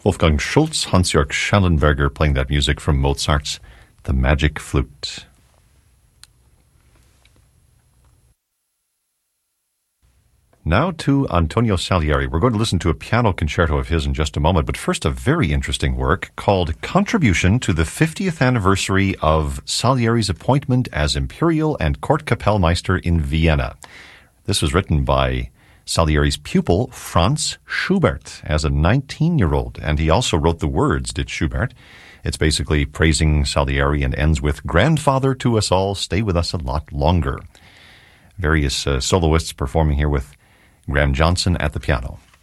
Wolfgang Schultz, Hans-Jörg Schallenberger playing that music from Mozart's The Magic Flute. Now to Antonio Salieri. We're going to listen to a piano concerto of his in just a moment, but first a very interesting work called Contribution to the 50th Anniversary of Salieri's Appointment as Imperial and Court Kapellmeister in Vienna. This was written by Salieri's pupil, Franz Schubert, as a 19-year-old, and he also wrote the words, did Schubert. It's basically praising Salieri and ends with, "Grandfather to us all, stay with us a lot longer." Various soloists performing here with Graham Johnson at the piano.